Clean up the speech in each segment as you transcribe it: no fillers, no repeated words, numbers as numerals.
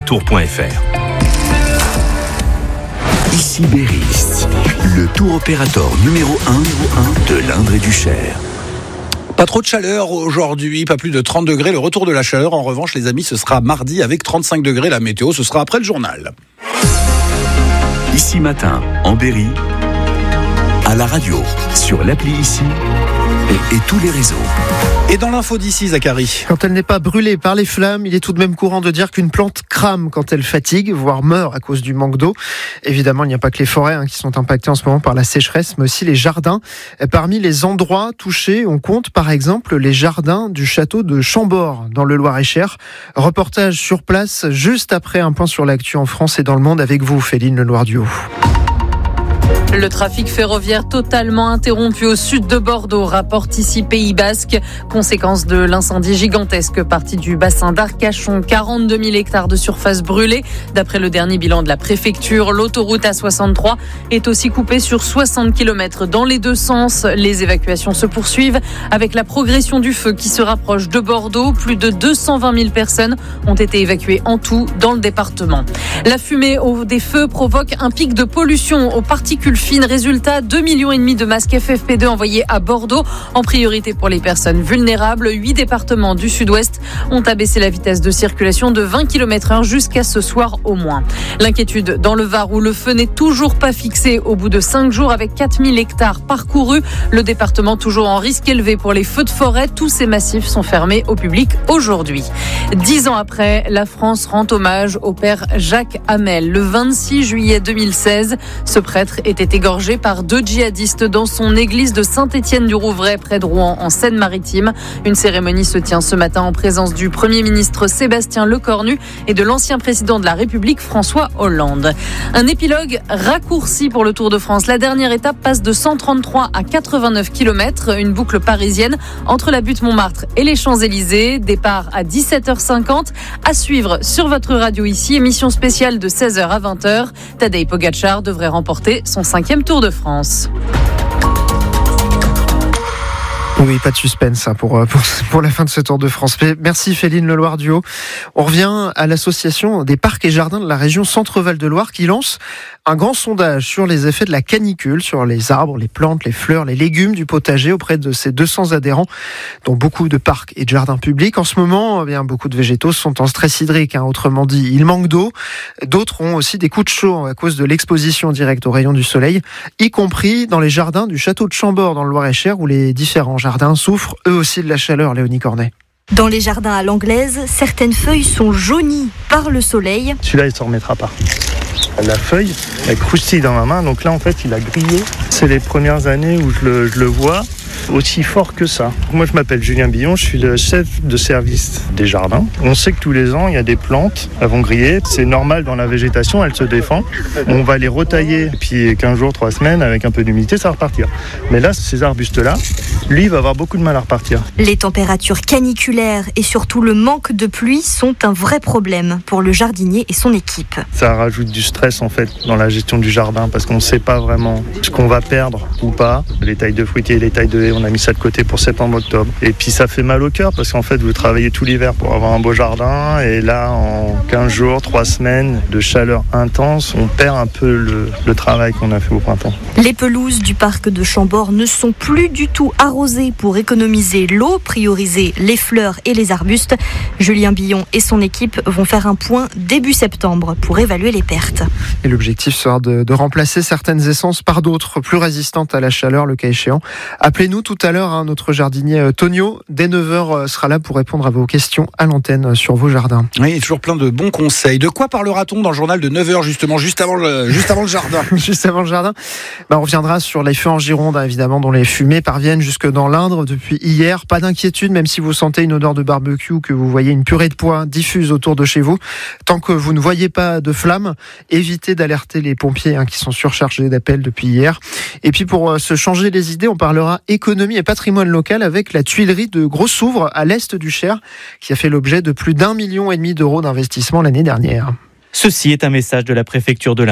tour.fr. Ici Berry, le tour opérateur numéro 1 de l'Indre et du Cher. Pas trop de chaleur aujourd'hui, pas plus de 30 degrés. Le retour de la chaleur, en revanche, les amis, ce sera mardi avec 35 degrés. La météo, ce sera après le journal. Ici Matin, en Berry, à la radio, sur l'appli Ici et tous les réseaux. Et dans l'info d'ici, Zachary. Quand elle n'est pas brûlée par les flammes, il est tout de même courant de dire qu'une plante crame quand elle fatigue, voire meurt à cause du manque d'eau. Évidemment, il n'y a pas que les forêts qui sont impactées en ce moment par la sécheresse, mais aussi les jardins. Parmi les endroits touchés, on compte par exemple les jardins du château de Chambord, dans le Loir-et-Cher. Reportage sur place, juste après un point sur l'actu en France et dans le monde avec vous, Féline Leloir-Duhaut. Le trafic ferroviaire totalement interrompu au sud de Bordeaux, rapporte ici Pays Basque. Conséquence de l'incendie gigantesque parti du bassin d'Arcachon. 42 000 hectares de surface brûlée. D'après le dernier bilan de la préfecture, l'autoroute A63 est aussi coupée sur 60 km dans les deux sens. Les évacuations se poursuivent avec la progression du feu qui se rapproche de Bordeaux. Plus de 220 000 personnes ont été évacuées en tout dans le département. La fumée des feux provoque un pic de pollution aux particules fines. Résultat, 2,5 millions de masques FFP2 envoyés à Bordeaux, en priorité pour les personnes vulnérables. 8 départements du sud-ouest ont abaissé la vitesse de circulation de 20 km/h jusqu'à ce soir au moins. L'inquiétude dans le Var où le feu n'est toujours pas fixé au bout de 5 jours avec 4000 hectares parcourus. Le département toujours en risque élevé pour les feux de forêt. Tous ces massifs sont fermés au public aujourd'hui. 10 ans après, la France rend hommage au père Jacques Hamel. Le 26 juillet 2016, ce prêtre était égorgé par 2 djihadistes dans son église de Saint-Étienne-du-Rouvray près de Rouen en Seine-Maritime. Une cérémonie se tient ce matin en présence du Premier ministre Sébastien Lecornu et de l'ancien président de la République François Hollande. Un épilogue raccourci pour le Tour de France. La dernière étape passe de 133 à 89 km, une boucle parisienne entre la butte Montmartre et les Champs-Élysées. Départ à 17h50. À suivre sur votre radio ici, émission spéciale de 16h à 20h. Tadej Pogačar devrait remporter son 5e Tour de France. Oui, pas de suspense pour la fin de ce Tour de France. Merci Féline Leloir-Duhaut. On revient à l'association des parcs et jardins de la région Centre-Val de Loire qui lance un grand sondage sur les effets de la canicule sur les arbres, les plantes, les fleurs, les légumes du potager auprès de ses 200 adhérents, dont beaucoup de parcs et de jardins publics. En ce moment, beaucoup de végétaux sont en stress hydrique. Autrement dit, il manque d'eau. D'autres ont aussi des coups de chaud à cause de l'exposition directe aux rayons du soleil, y compris dans les jardins du château de Chambord dans le Loir-et-Cher où les différents jardins souffrent eux aussi de la chaleur. Léonie Cornet. Dans les jardins à l'anglaise, certaines feuilles sont jaunies par le soleil. Celui-là, il ne s'en remettra pas. La feuille, elle croustille dans ma main, donc là, en fait, il a grillé. C'est les premières années où je le vois aussi fort que ça. Moi, je m'appelle Julien Billon, je suis le chef de service des jardins. On sait que tous les ans, il y a des plantes, elles vont griller. C'est normal dans la végétation, elles se défendent. On va les retailler, puis 15 jours, 3 semaines, avec un peu d'humidité, ça va repartir. Mais là, ces arbustes-là, lui, il va avoir beaucoup de mal à repartir. Les températures caniculaires et surtout le manque de pluie sont un vrai problème pour le jardinier et son équipe. Ça rajoute du stress, en fait, dans la gestion du jardin, parce qu'on ne sait pas vraiment ce qu'on va perdre ou pas. Les tailles de fruitiers, les tailles de haies, on a mis ça de côté pour septembre-octobre. Et puis ça fait mal au cœur parce qu'en fait vous travaillez tout l'hiver pour avoir un beau jardin et là en 15 jours, 3 semaines de chaleur intense, on perd un peu le travail qu'on a fait au printemps. Les pelouses du parc de Chambord ne sont plus du tout arrosées pour économiser l'eau, prioriser les fleurs et les arbustes. Julien Billon et son équipe vont faire un point début septembre pour évaluer les pertes. Et l'objectif sera de remplacer certaines essences par d'autres plus résistantes à la chaleur le cas échéant. Appelez-nous tout à l'heure, notre jardinier Tonio, dès 9h, sera là pour répondre à vos questions à l'antenne sur vos jardins. Oui, il y a toujours plein de bons conseils. De quoi parlera-t-on dans le journal de 9h justement, juste avant le jardin Juste avant le jardin, on reviendra sur les feux en Gironde, évidemment, dont les fumées parviennent jusque dans l'Indre depuis hier. Pas d'inquiétude, même si vous sentez une odeur de barbecue ou que vous voyez une purée de pois diffuse autour de chez vous. Tant que vous ne voyez pas de flammes, évitez d'alerter les pompiers qui sont surchargés d'appels depuis hier. Et puis pour se changer les idées, on parlera économie et patrimoine local avec la tuilerie de Grossouvre à l'est du Cher qui a fait l'objet de plus d'1,5 million d'euros d'investissement l'année dernière. Ceci est un message de la préfecture de l'Indre.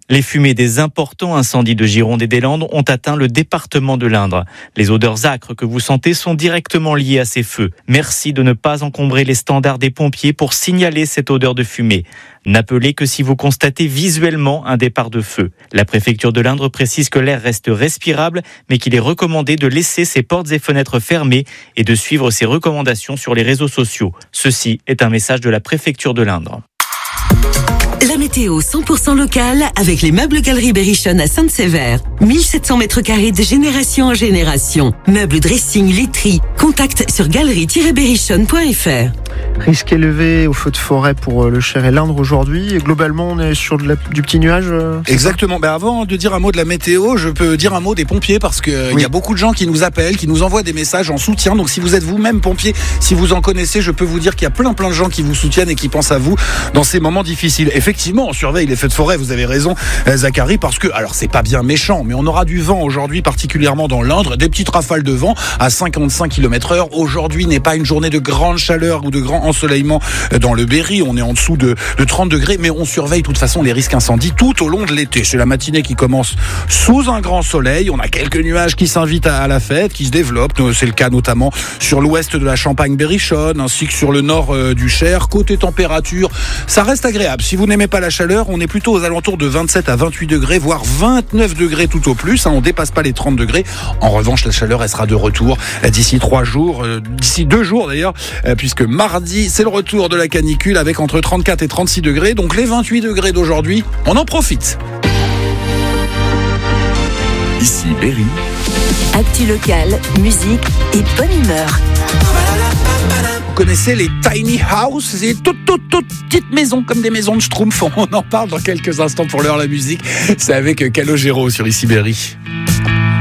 Les fumées des importants incendies de Gironde et des Landes ont atteint le département de l'Indre. Les odeurs âcres que vous sentez sont directement liées à ces feux. Merci de ne pas encombrer les standards des pompiers pour signaler cette odeur de fumée. N'appelez que si vous constatez visuellement un départ de feu. La préfecture de l'Indre précise que l'air reste respirable, mais qu'il est recommandé de laisser ses portes et fenêtres fermées et de suivre ses recommandations sur les réseaux sociaux. Ceci est un message de la préfecture de l'Indre. La météo 100% locale avec les meubles Galerie Berrichonne à Sainte-Sévère. 1700 mètres carrés de génération en génération. Meubles, dressing, literie. Contact sur galerie-berrichonne.fr. Risque élevé au feu de forêt pour le Cher et l'Indre aujourd'hui. Et globalement, on est sur du petit nuage. Exactement. Ben avant de dire un mot de la météo, je peux dire un mot des pompiers parce que il y a beaucoup de gens qui nous appellent, qui nous envoient des messages en soutien. Donc si vous êtes vous-même pompier, si vous en connaissez, je peux vous dire qu'il y a plein de gens qui vous soutiennent et qui pensent à vous dans ces moments difficiles. Effectivement, on surveille les feux de forêt. Vous avez raison, Zachary, parce que alors c'est pas bien méchant, mais on aura du vent aujourd'hui, particulièrement dans l'Indre, des petites rafales de vent à 55 km/h. Aujourd'hui n'est pas une journée de grande chaleur ou de grand ensoleillement dans le Berry. On est en dessous de 30 degrés, mais on surveille de toute façon les risques incendies tout au long de l'été. C'est la matinée qui commence sous un grand soleil. On a quelques nuages qui s'invitent à la fête, qui se développent. C'est le cas notamment sur l'ouest de la Champagne-Berrichonne, ainsi que sur le nord du Cher. Côté température, ça reste agréable. Si vous n'aimez pas la chaleur, on est plutôt aux alentours de 27 à 28 degrés, voire 29 degrés tout au plus. On dépasse pas les 30 degrés. En revanche, la chaleur, elle sera de retour d'ici 3 jours, d'ici 2 jours d'ailleurs, puisque mardi, c'est le retour de la canicule avec entre 34 et 36 degrés. Donc les 28 degrés d'aujourd'hui, on en profite. Ici Berry. Actu locale, musique et bonne humeur. Vous connaissez les tiny houses, c'est toutes petites maisons comme des maisons de Schtroumpf. On en parle dans quelques instants. Pour l'heure la musique, c'est avec Calogero sur Ici Berry.